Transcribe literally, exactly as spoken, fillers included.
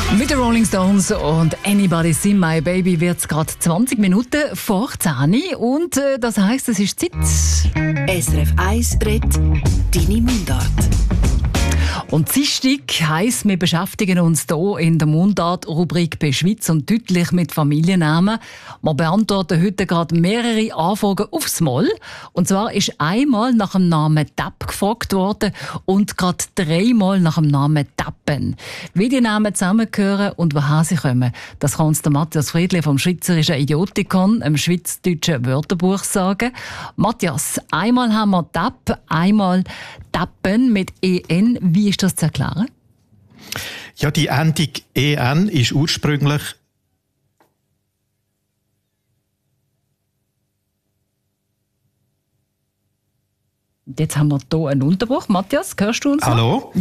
Mit den Rolling Stones und Anybody See My Baby wird es gerade zwanzig Minuten vor zehn Uhr und äh, das heisst, es ist Zeit. S R F eins redet deine Mundart. Und Dienstag heisst, wir beschäftigen uns hier in der Mundart-Rubrik bei Schweiz und deutlich mit Familiennamen. Wir beantworten heute gerade mehrere Anfragen aufs Mal. Und zwar ist einmal nach dem Namen Tapp gefragt worden und gerade dreimal nach dem Namen Tappen. Wie die Namen zusammengehören und woher sie kommen, das kann uns der Matthias Friedli vom Schweizerischen Idiotikon, einem schweizerdeutschen Wörterbuch, sagen. Matthias, einmal haben wir Tapp, einmal Tappen mit E N. Wie ist das zu erklären? Ja, die Endung E N ist ursprünglich Jetzt haben wir hier einen Unterbruch. Matthias, hörst du uns noch? Hallo?